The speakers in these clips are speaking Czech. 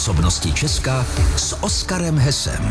osobnosti Česka s Oskarem Hesem.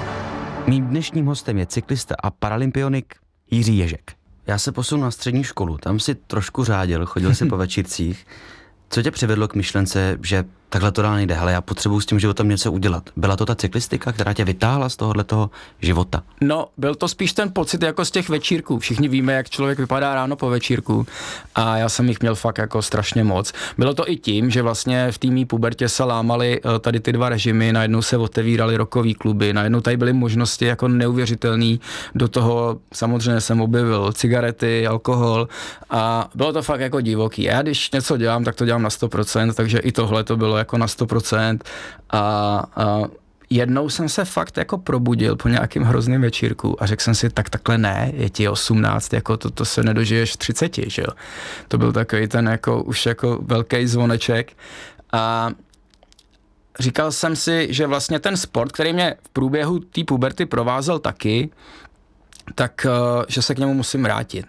Mým dnešním hostem je cyklista a paralympionik Jiří Ježek. Já se posunul na střední školu, tam si trošku řádil, chodil si po večírcích. Co tě přivedlo k myšlence, že takhle to dál nejde, hele, já potřebuji s tím životem něco udělat? Byla to ta cyklistika, která tě vytáhla z tohohletoho života? No, byl to spíš ten pocit jako z těch večírků. Všichni víme, jak člověk vypadá ráno po večírku a já jsem jich měl fakt jako strašně moc. Bylo to i tím, že vlastně v té mý pubertě se lámaly tady ty dva režimy, najednou se otevíraly rockový kluby, najednou tady byly možnosti jako neuvěřitelný, do toho samozřejmě jsem objevil cigarety, alkohol a bylo to fakt jako divoký. Já když něco dělám, tak to dělám na 100%, takže i tohle to bylo jako na 100% a jednou jsem se fakt jako probudil po nějakým hrozným večírku a řekl jsem si, takhle ne, je ti 18, jako to se nedožiješ v 30, že jo. To byl takový ten jako už jako velký zvoneček a říkal jsem si, že vlastně ten sport, který mě v průběhu té puberty provázel taky, tak že se k němu musím vrátit.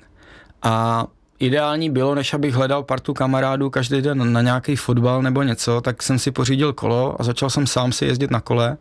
A ideální bylo, než abych hledal partu kamarádů každý den na nějaký fotbal nebo něco, tak jsem si pořídil kolo a začal jsem sám si jezdit na kole.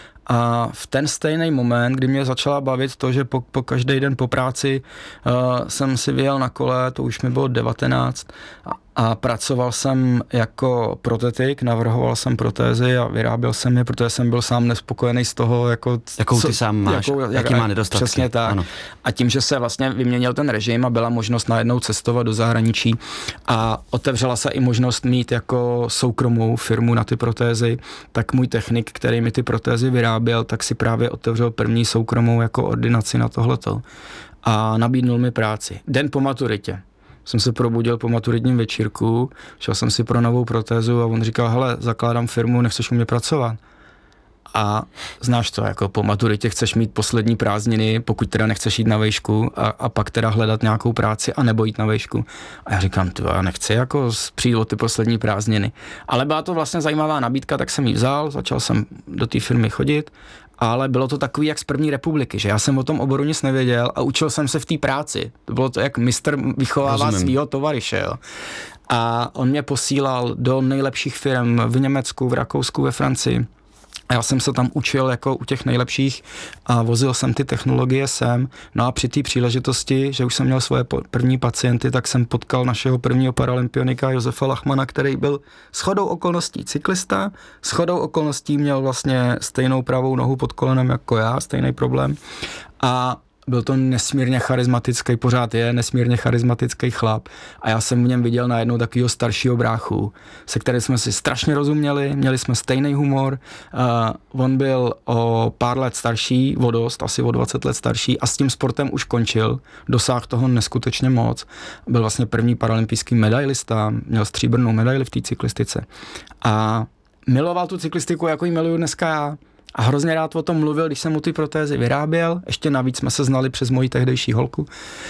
A v ten stejný moment, kdy mě začala bavit to, že po každý den po práci jsem si vyjel na kole, to už mi bylo 19 a pracoval jsem jako protetik, navrhoval jsem protézy a vyráběl jsem je, protože jsem byl sám nespokojený z toho, jako jakou ty sám máš, jaký má nedostatky. Přesně tak. Ano. A tím, že se vlastně vyměnil ten režim a byla možnost najednou cestovat do zahraničí a otevřela se i možnost mít jako soukromou firmu na ty protézy, tak můj technik, který mi ty protézy vyráběl, tak si právě otevřel první soukromou jako ordinaci na tohleto a nabídnul mi práci. Den po maturitě. Jsem se probudil po maturitním večírku, šel jsem si pro novou protézu a on říkal, hele, zakládám firmu, nechceš u mě pracovat? A znáš to, jako po maturitě chceš mít poslední prázdniny, pokud teda nechceš jít na vejšku a pak teda hledat nějakou práci a nebo jít na vejšku. A já říkám, já nechci jako přijít o ty poslední prázdniny. Ale byla to vlastně zajímavá nabídka, tak jsem ji vzal, začal jsem do té firmy chodit, ale bylo to takový jak z první republiky, že já jsem o tom oboru nic nevěděl a učil jsem se v té práci. To bylo to, jak mistr vychovává svýho tovaryše, jo. A on mě posílal do nejlepších firm v Německu, v Rakousku, ve Francii. A já jsem se tam učil jako u těch nejlepších a vozil jsem ty technologie sem. No a při té příležitosti, že už jsem měl svoje první pacienty, tak jsem potkal našeho prvního paralympionika Josefa Lachmana, který byl shodou okolností cyklista, shodou okolností měl vlastně stejnou pravou nohu pod kolenem jako já, stejný problém. A byl to nesmírně charismatický, pořád je nesmírně charismatický chlap a já jsem v něm viděl najednou takového staršího bráchu, se kterým jsme si strašně rozuměli, měli jsme stejný humor, on byl o pár let starší, o dost, asi o 20 let starší a s tím sportem už končil, dosáhl toho neskutečně moc, byl vlastně první paralympijský medailista, měl stříbrnou medaili v té cyklistice a miloval tu cyklistiku, jako ji miluju dneska já. A hrozně rád o tom mluvil, když jsem mu ty protézy vyráběl, ještě navíc jsme se znali přes moji tehdejší holku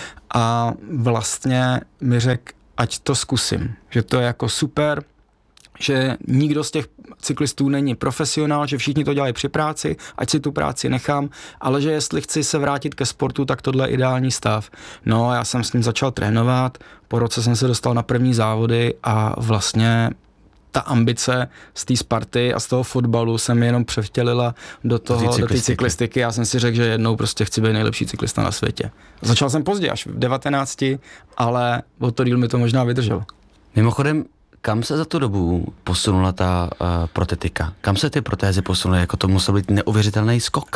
a vlastně mi řekl, ať to zkusím, že to je jako super, že nikdo z těch cyklistů není profesionál, že všichni to dělají při práci, ať si tu práci nechám, ale že jestli chci se vrátit ke sportu, tak tohle je ideální stav. No a já jsem s ním začal trénovat, po roce jsem se dostal na první závody a vlastně ta ambice z té Sparty a z toho fotbalu se mi jenom převtělila do té cyklistiky. Já jsem si řekl, že jednou prostě chci být nejlepší cyklista na světě. Začal jsem pozdě, až v 19, ale o to díl mi to možná vydrželo. Mimochodem, kam se za tu dobu posunula ta protetika? Kam se ty protézy posunuly? Jako to musel být neuvěřitelný skok?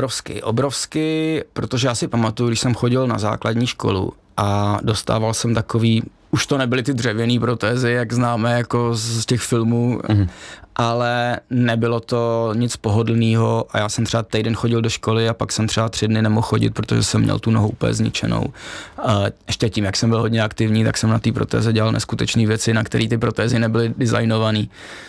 Obrovský, protože já si pamatuju, když jsem chodil na základní školu a dostával jsem takový, už to nebyly ty dřevěný protézy, jak známe jako z těch filmů, ale nebylo to nic pohodlného a já jsem třeba týden chodil do školy a pak jsem třeba 3 dny nemohl chodit, protože jsem měl tu nohu úplně zničenou. Ještě tím, jak jsem byl hodně aktivní, tak jsem na té protéze dělal neskutečné věci, na které ty protézy nebyly designované.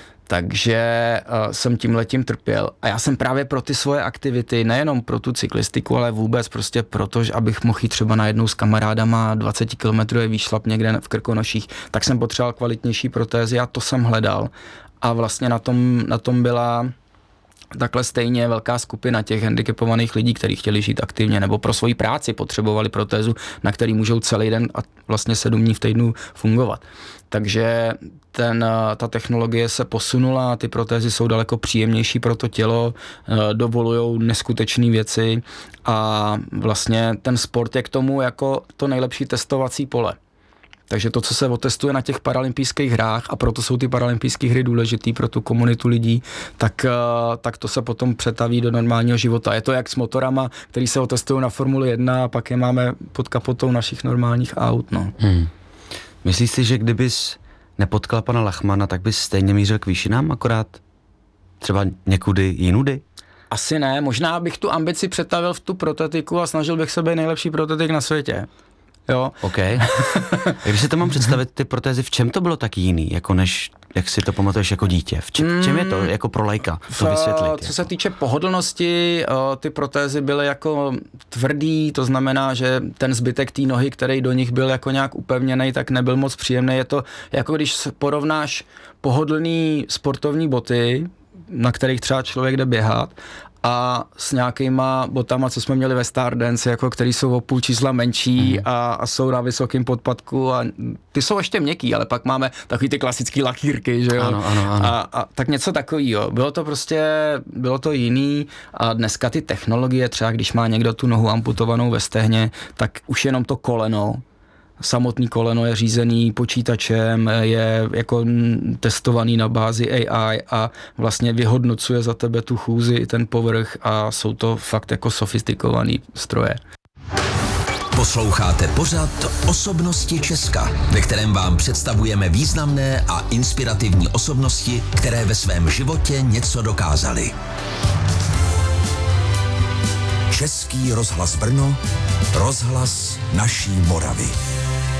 Takže jsem tímhletím trpěl. A já jsem právě pro ty svoje aktivity, nejenom pro tu cyklistiku, ale vůbec prostě proto, že abych mohl jít třeba najednou s kamarádama 20 kilometrů výšlap někde v Krkonoších, tak jsem potřeboval kvalitnější protézy a to jsem hledal. A vlastně na tom byla takhle stejně velká skupina těch handicapovaných lidí, kteří chtěli žít aktivně nebo pro svoji práci potřebovali protézu, na který můžou celý den a vlastně 7 dní v týdnu fungovat. Takže ta technologie se posunula, ty protézy jsou daleko příjemnější pro to tělo, dovolujou neskutečné věci a vlastně ten sport je k tomu jako to nejlepší testovací pole. Takže to, co se otestuje na těch paralympijských hrách, a proto jsou ty paralympijské hry důležitý pro tu komunitu lidí, tak to se potom přetaví do normálního života. Je to jak s motorama, který se otestují na Formuli 1 a pak je máme pod kapotou našich normálních aut. No. Myslíš si, že kdybys nepotkal pana Lachmana, tak bys stejně mířil k výšinám, akorát třeba někudy jinudy? Asi ne, možná bych tu ambici přetavil v tu protetiku a snažil bych se být nejlepší protetik na světě. Jo. OK. Když si to mám představit, ty protézy, v čem to bylo tak jiný, jako než, jak si to pamatuješ jako dítě? V čem je to jako pro laika to vysvětlit? Co se týče pohodlnosti, ty protézy byly jako tvrdý, to znamená, že ten zbytek té nohy, který do nich byl jako nějak upevněný, tak nebyl moc příjemný. Je to jako když porovnáš pohodlný sportovní boty, na kterých třeba člověk jde běhat, a s nějakýma botama, co jsme měli ve Stardance, jako který jsou o půl čísla menší a jsou na vysokém podpatku a ty jsou ještě měkký, ale pak máme takový ty klasický lakírky, že jo? Ano. A tak něco takovýho. Bylo to jiný a dneska ty technologie, třeba když má někdo tu nohu amputovanou ve stehně, tak už jenom to koleno, samotný koleno je řízený počítačem, je jako testovaný na bázi AI a vlastně vyhodnocuje za tebe tu chůzi i ten povrch a jsou to fakt jako sofistikovaný stroje. Posloucháte pořad Osobnosti Česka, ve kterém vám představujeme významné a inspirativní osobnosti, které ve svém životě něco dokázaly. Český rozhlas Brno, rozhlas naší Moravy.